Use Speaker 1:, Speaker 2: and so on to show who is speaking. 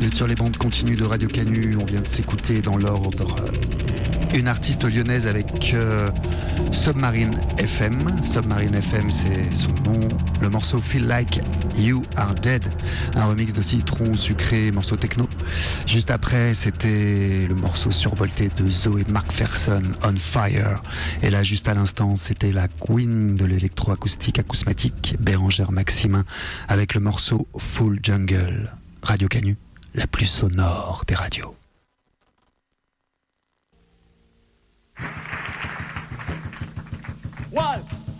Speaker 1: êtes sur les bandes continues de Radio Canu. On vient de s'écouter dans l'ordre une artiste lyonnaise avec Submarine FM. Submarine FM, c'est son nom. Le morceau Feel Like You Are Dead, un remix de Citron Sucré, morceau techno. Juste après, c'était le morceau survolté de Zoé McPherson, On Fire. Et là, juste à l'instant, c'était la queen de l'électroacoustique acousmatique, Bérangère Maximin, avec le morceau Full Jungle. Radio Canu, la plus sonore des radios.
Speaker 2: One,